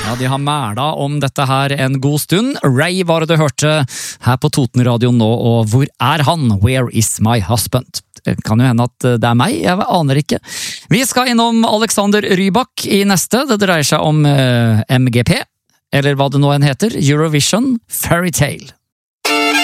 Ja, de har mæla om dette her en god stund. Ray var det du hørte her på Toten Radio nå, og hvor er han? Where is my husband? Det kan jo hende at det er meg, jeg aner ikke. Vi skal innom Alexander Rybak i neste. Det dreier seg om MGP, eller hva det nå enn heter, Eurovision Fairytale.